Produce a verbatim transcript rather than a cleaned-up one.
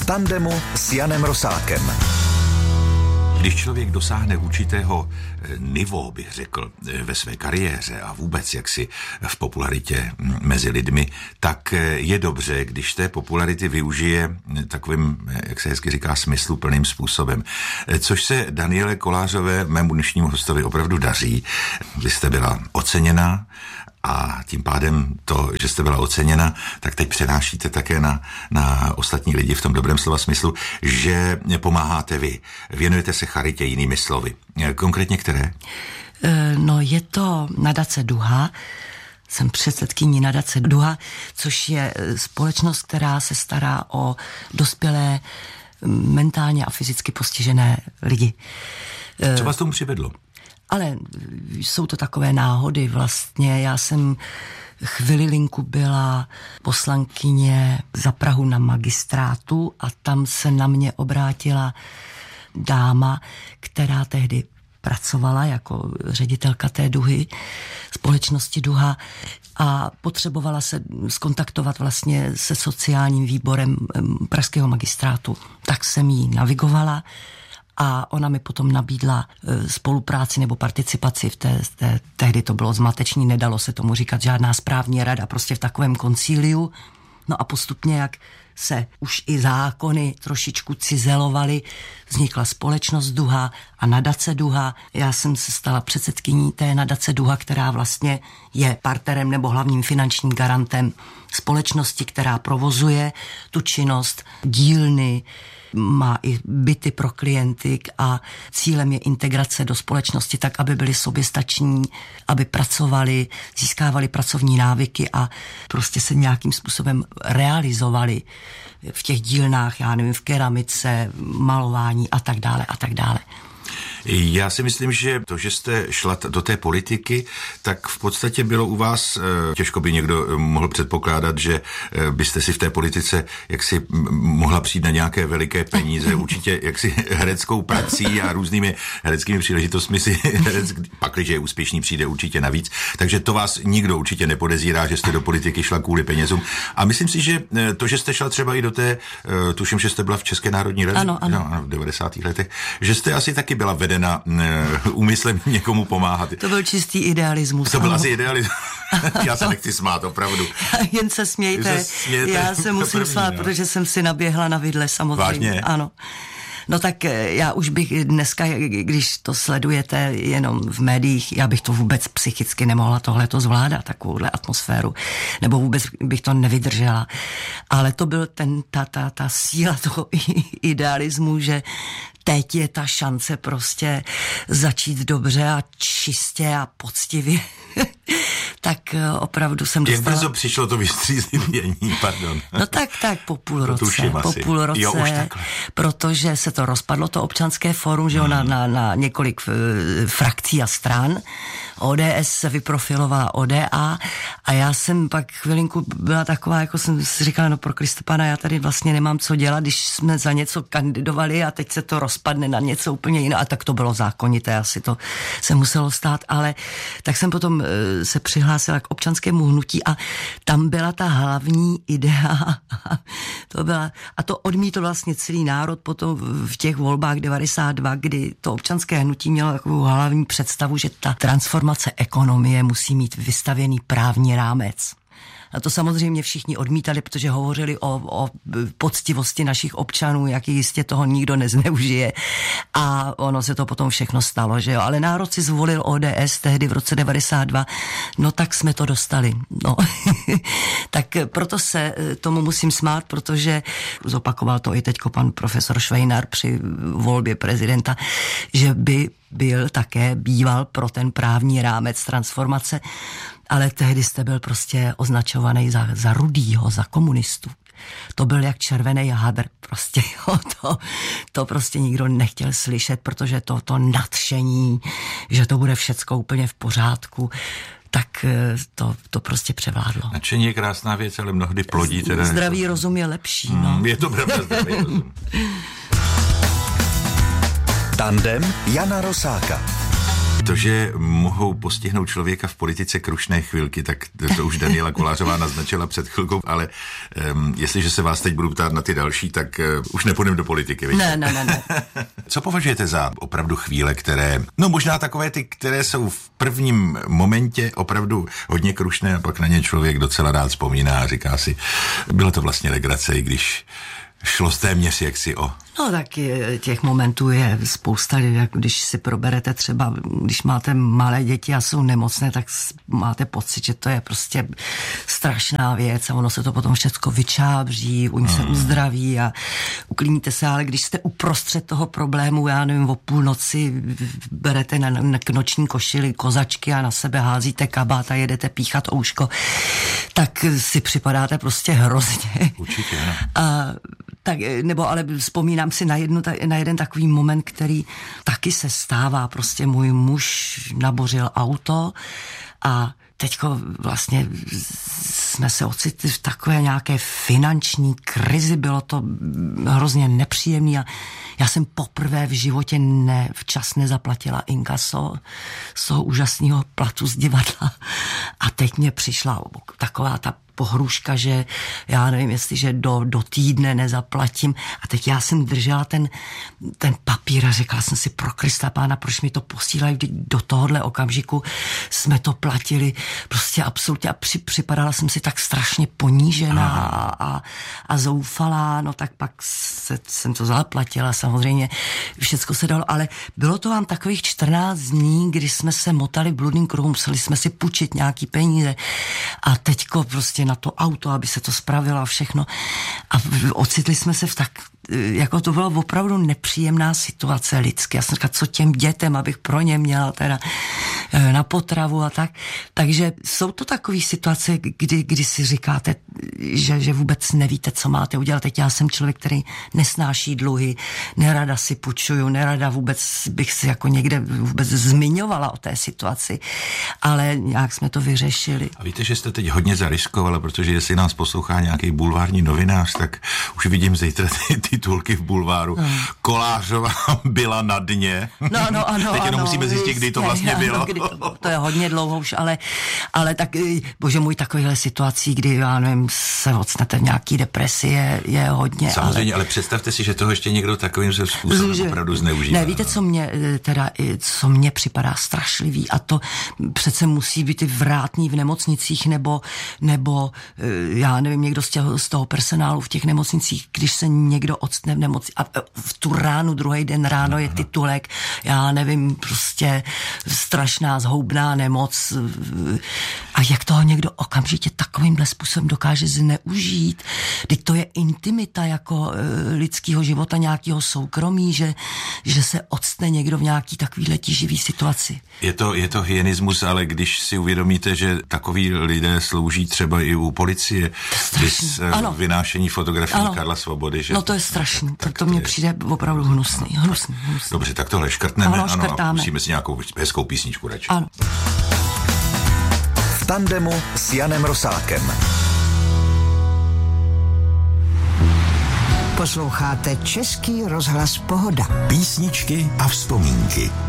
tandemu s Janem Rosátkem. Když člověk dosáhne určitého nivo, bych řekl, ve své kariéře a vůbec jaksi v popularitě mezi lidmi, tak je dobře, když té popularity využije takovým, jak se hezky říká, smysluplným způsobem. Což se Daniele Kolářové, mému dnešnímu hostovi, opravdu daří. Vy jste byla oceněna a tím pádem to, že jste byla oceněna, tak teď přenášíte také na, na ostatní lidi v tom dobrém slova smyslu, že pomáháte vy. Věnujete se charitě, jinými slovy. Konkrétně které? No je to nadace Duha. Jsem předsedkyní nadace Duha, což je společnost, která se stará o dospělé mentálně a fyzicky postižené lidi. Co vás tomu přivedlo? Ale jsou to takové náhody vlastně. Já jsem chvilinku byla poslankyně za Prahu na magistrátu a tam se na mě obrátila dáma, která tehdy pracovala jako ředitelka té Duhy, společnosti Duha, a potřebovala se skontaktovat vlastně se sociálním výborem pražského magistrátu. Tak jsem jí navigovala a ona mi potom nabídla spolupráci nebo participaci v té, té, tehdy to bylo zmateční, nedalo se tomu říkat žádná správní rada, prostě v takovém koncíliu. No a postupně, jak se už i zákony trošičku cizelovaly, vznikla společnost Duha a nadace Duha. Já jsem se stala předsedkyní té nadace Duha, která vlastně je partnerem nebo hlavním finančním garantem společnosti, která provozuje tu činnost, dílny, má i byty pro klienty a cílem je integrace do společnosti tak, aby byli soběstační, aby pracovali, získávali pracovní návyky a prostě se nějakým způsobem realizovali v těch dílnách, já nevím, v keramice, malování a tak dále a tak dále. Já si myslím, že to, že jste šla do té politiky, tak v podstatě bylo u vás, těžko by někdo mohl předpokládat, že byste si v té politice jaksi mohla přijít na nějaké veliké peníze, určitě jaksi hereckou prací a různými hereckými příležitostmi si herec, pakliže je úspěšný, přijde určitě navíc. Takže to vás nikdo určitě nepodezírá, že jste do politiky šla kvůli penězům. A myslím si, že to, že jste šla třeba i do té, tuším, že jste byla v České národní radě, ano, ano. No, v devadesátých letech, že jste asi taky byla vedena úmyslem někomu pomáhat. To byl čistý idealismus. To byl asi idealismus. Já se nechci smát, opravdu. Jen se smějte. Se smějte. Já se musím první, smát, no. Protože jsem si naběhla na vidle samozřejmě. Vážně? Ano. No tak já už bych dneska, když to sledujete jenom v médiích, já bych to vůbec psychicky nemohla tohleto zvládat, takovouhle atmosféru, nebo vůbec bych to nevydržela. Ale to byl ten, ta, ta, ta síla toho idealismu, že teď je ta šance prostě začít dobře a čistě a poctivě. Tak opravdu jsem dostala... Jak brzo přišlo to vystřízlivění, pardon. No tak, tak po půl roce, po půl roce, jo, už takhle. Protože se to rozpadlo, to občanské fórum, že jo, hmm. na, na, na několik uh, frakcí a stran. O D S se vyprofilovala O D A a já jsem pak chvilinku byla taková, jako jsem si říkala, no pro Kristopana, já tady vlastně nemám co dělat, když jsme za něco kandidovali a teď se to rozpadne na něco úplně jiného. A tak to bylo zákonité, asi to se muselo stát, ale tak jsem potom uh, se přihlásila k občanskému hnutí a tam byla ta hlavní idea. to byla, a to odmítl vlastně celý národ potom v těch volbách devadesát dva, kdy to občanské hnutí mělo takovou hlavní představu, že ta transformace ekonomie musí mít vystavěný právní rámec. A to samozřejmě všichni odmítali, protože hovořili o, o poctivosti našich občanů, jak jistě toho nikdo nezneužije. A ono se to potom všechno stalo, že jo. Ale národ si zvolil O D S tehdy v roce devadesát dva, no tak jsme to dostali. No. Tak proto se tomu musím smát, protože zopakoval to i teďko pan profesor Švejnar při volbě prezidenta, že by byl také býval pro ten právní rámec transformace, ale tehdy jste byl prostě označovaný za, za rudýho, za komunistu. To byl jak červený hadr, prostě, jo, to, to prostě nikdo nechtěl slyšet, protože to, to nadšení, že to bude všecko úplně v pořádku, tak to, to prostě převládlo. Nadšení je krásná věc, ale mnohdy plodí teda... Zdravý rozum je lepší, no. Hmm, je to pravda, zdravý rozum. Tandem Jana Rosáka. To, že mohou postihnout člověka v politice krušné chvilky, tak to už Daniela Kolářová naznačila před chvilkou, ale um, jestliže se vás teď budu ptát na ty další, tak uh, už nepůjdeme do politiky. Víte? Ne, ne, ne, ne. Co považujete za opravdu chvíle, které, no možná takové ty, které jsou v prvním momentě opravdu hodně krušné a pak na ně člověk docela rád vzpomíná a říká si, bylo to vlastně legrace, i když šlo téměř jaksi o... No tak těch momentů je spousta, jak když si proberete třeba, když máte malé děti a jsou nemocné, tak máte pocit, že to je prostě strašná věc a ono se to potom všechno vyčábří, oni se uzdraví a uklidníte se, ale když jste uprostřed toho problému, já nevím, o půlnoci berete na, na noční košili kozačky a na sebe házíte kabát a jedete píchat ouško, tak si připadáte prostě hrozně. Určitě, ne? A tak, nebo ale vzpomínám si na, jednu, na jeden takový moment, který taky se stává. Prostě můj muž nabořil auto a teďko vlastně jsme se ocitli v takové nějaké finanční krizi, bylo to hrozně nepříjemné a já jsem poprvé v životě ne, včas nezaplatila inkaso z toho úžasného platu z divadla a teď mě přišla taková ta pohrůžka, že já nevím, jestliže do, do týdne nezaplatím. A teď já jsem držela ten, ten papír a řekla jsem si, pro Krista Pána, proč mi to posílají do tohohle okamžiku. Jsme to platili prostě absolutně a při, připadala jsem si tak strašně ponížená a, a, a zoufalá. No tak pak se, jsem to zaplatila, samozřejmě všecko se dalo, ale bylo to vám takových čtrnáct dní, kdy jsme se motali v bludným kruhu, museli jsme si půjčit nějaký peníze a teďko prostě na to auto, aby se to spravilo a všechno. A ocitli jsme se v tak, jako to byla opravdu nepříjemná situace lidsky. Já jsem říkala, co těm dětem, abych pro ně měla teda na potravu a tak. Takže jsou to takové situace, kdy, kdy si říkáte, že, že vůbec nevíte, co máte udělat. Teď já jsem člověk, který nesnáší dluhy, nerada si půjčuju, nerada vůbec bych si jako někde vůbec zmiňovala o té situaci, ale nějak jsme to vyřešili. A víte, že jste teď hodně zariskovali, protože jestli nás poslouchá nějaký bulvární novinář, tak už vidím zítra ty titulky v bulváru. No. Kolářová byla na dně. No, no, ano, teď jenom ano, musíme zjistit, kdy to vlastně ano, bylo. Kdy to, to je hodně dlouho už, ale, ale tak, bože můj, takovýhle situací, kdy, já nevím, se odstnete v nějaký depresi, je, je hodně. Samozřejmě, ale... ale představte si, že toho ještě někdo takovým způsobem že, opravdu zneužívá. Ne, víte, co mě, teda, co mě připadá strašlivý a to přece musí být i vrátní v nemocnicích nebo, nebo já nevím, někdo z, těho, z toho personálu v těch nemocnicích, když se někdo odstne v nemoci a v tu ránu, druhý den ráno je titulek, já nevím, prostě strašná zhoubná nemoc a jak toho někdo okamžitě takovýmhle způsobem dokáže zneužít. Teď to je intimita jako e, lidského života, nějakého soukromí, že, že se odstne někdo v nějaký takovýhle tíživý situaci. Je to, je to hyenismus, ale když si uvědomíte, že takový lidé slouží třeba i u policie, bys vynášení fotografií ano. Karla Svobody. Že no to je strašný, to, to mně přijde opravdu hnusný, hnusný, hnusný. Dobře, tak tohle škrtneme ano, ano, a musíme si nějakou hezkou písničku radši. Ano. V tandemu s Janem Rosákem. Posloucháte Český rozhlas Pohoda. Písničky a vzpomínky.